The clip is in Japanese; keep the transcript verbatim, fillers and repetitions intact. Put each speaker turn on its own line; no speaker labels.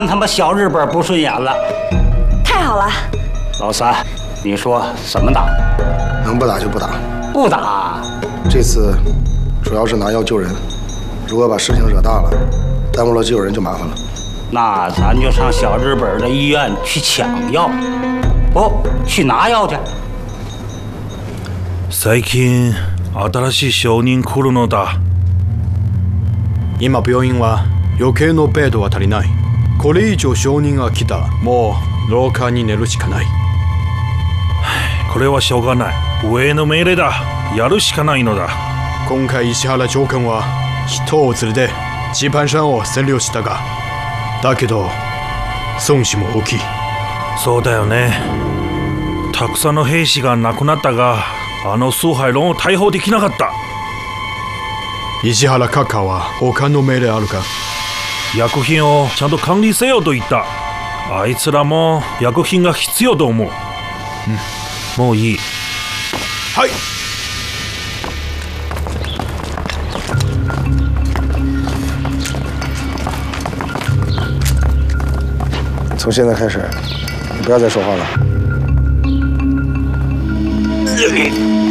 他妈小日本不顺眼了。
太好了，
老三，你说怎么打？
能不打就不打。
不打。
这次主要是拿药救人，如果把事情惹大了，耽误了救人就麻烦了。
那咱就上小日本的医院去抢药，不去拿药去。
最近新しい証人来るのだ。
今病院は余計のベッドは足りない。これ以上証人が来たらもう廊下に寝るしかない。
これはしょうがない。上の命令だ。やるしかないのだ。
今回石原長官は人を連れてジパン山を占領したが、だけど損失も大きい。
そうだよね。たくさんの兵士が亡くなったが、あの崇拝論を逮捕できなかった。
石原閣下は他の命令あるか？
薬品をちゃんと管理せよと言った。あいつらも薬品が必要と思う。うん、もういい。
はい。
从现在开始，你不要再说话了。